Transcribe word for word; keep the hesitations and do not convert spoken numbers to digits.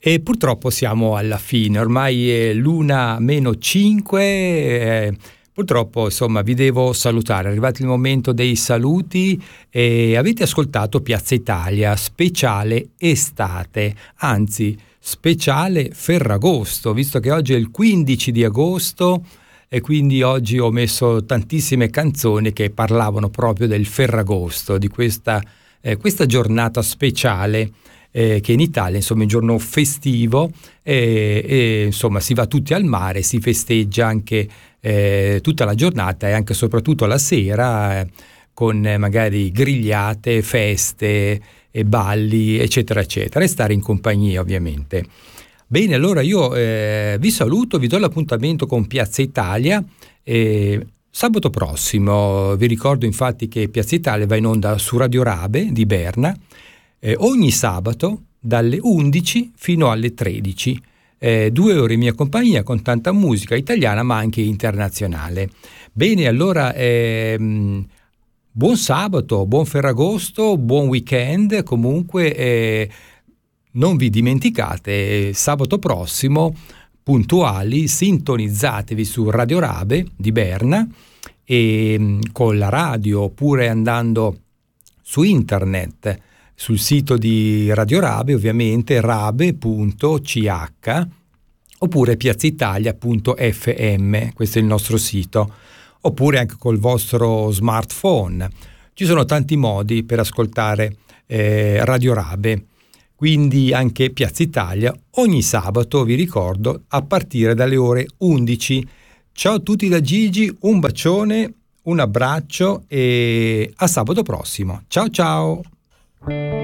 E purtroppo siamo alla fine, ormai è l'una meno cinque, eh, purtroppo insomma vi devo salutare, è arrivato il momento dei saluti e avete ascoltato Piazza Italia, speciale estate, anzi speciale Ferragosto, visto che oggi è il quindici di agosto e quindi oggi ho messo tantissime canzoni che parlavano proprio del Ferragosto, di questa, eh, questa giornata speciale. Eh, che in Italia insomma è un giorno festivo e, e insomma si va tutti al mare, si festeggia anche eh, tutta la giornata e anche soprattutto la sera eh, con eh, magari grigliate, feste e balli eccetera eccetera e stare in compagnia ovviamente. Bene, allora io eh, vi saluto, vi do l'appuntamento con Piazza Italia eh, sabato prossimo. Vi ricordo infatti che Piazza Italia va in onda su Radio Rabe di Berna Eh, ogni sabato dalle undici fino alle tredici, eh, due ore in mia compagnia con tanta musica italiana ma anche internazionale. Bene, allora ehm, buon sabato, buon Ferragosto, buon weekend, comunque eh, non vi dimenticate, sabato prossimo puntuali, sintonizzatevi su Radio Rabe di Berna e con la radio oppure andando su internet sul sito di Radio Rabe, ovviamente rabe punto c h oppure piazzaitalia punto f m, questo è il nostro sito, oppure anche col vostro smartphone. Ci sono tanti modi per ascoltare eh, Radio Rabe, quindi anche Piazza Italia ogni sabato, vi ricordo, a partire dalle ore undici. Ciao a tutti da Gigi, un bacione, un abbraccio e a sabato prossimo. Ciao ciao!